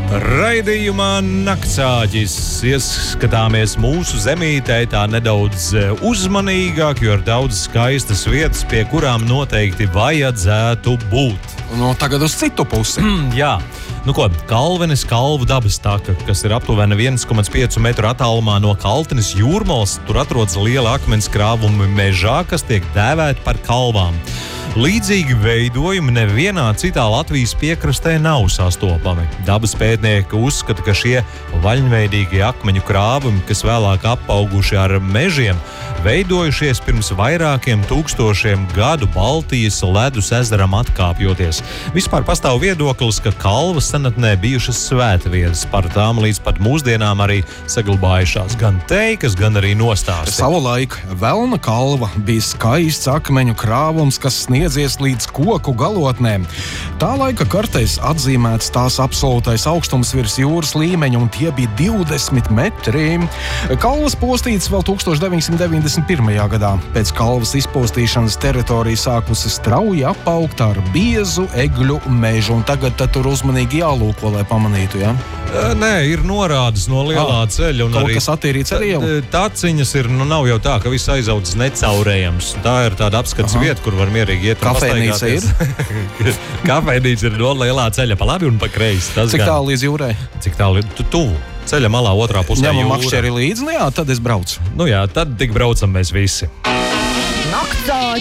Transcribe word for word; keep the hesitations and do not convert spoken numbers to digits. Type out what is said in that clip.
Raidījumā Naktsāģis ieskatāmies mūsu zemītē tā nedaudz uzmanīgāk, jo ir daudz skaistas vietas, pie kurām noteikti vajadzētu būt. Nu, tagad uz citu pusi. Mm, jā. Nu ko, Kalvenes kalvu dabas taka, kas ir aptuveni viens komats pieci metru attālumā no Kaltenes jūrmals, tur atrodas liela akmens krāvuma mežā, kas tiek dēvēta par kalvām. Līdzīgi veidojumi nevienā citā Latvijas piekrastē nav sastopami. Dabas pētnieki uzskata, ka šie vaļņveidīgie akmeņu krāvumi, kas vēlāk apauguši ar mežiem, veidojušies pirms vairākiem tūkstošiem gadu Baltijas ledus ezeram atkāpjoties. Vispār pastāv viedoklis, ka kalvas senatnē bijušas svētvietas, par tām līdz pat mūsdienām arī saglabājušās gan teikas, gan arī nostāsti. Savulaik Velna kalva bija skaists akmeņu krāvums, kas sniedzies līdz koku galotnēm. Tā laika kartēs atzīmēts tās absolūtais augstums virs jūras līmeņa, un tie bija divdesmit metri. Kalvas postīts vēl tūkstoš deviņsimt deviņdesmit pirmajā gadā. Pēc kalvas izpostīšanas teritorija sākusi strauji apaugt ar biezu egļu mežu, un tagad tur uzmanīgi jālūko, lai pamanītu, ja? Nē, ir norādes no lielā ah, ceļa. Un kaut arī kas attīrīts ar ielu? Taciņas ir, nu nav jau tā, ka viss aizaudzis necaurējams. Tā ir tāda apskats Aha. vieta, kur var mierīgi iet. Kafejnīca ir? Kafejnīca ir no lielā ceļa pa labi un pa kreisi. Cik tālu līdz jūrai? Cik tālu? Tu tuvu. Ceļa malā otrā pusē Ņemam jūra. makšķeri līdzi, nu jā, tad es braucu. Nu jā, tad tik braucam mēs visi. Naktsāģis!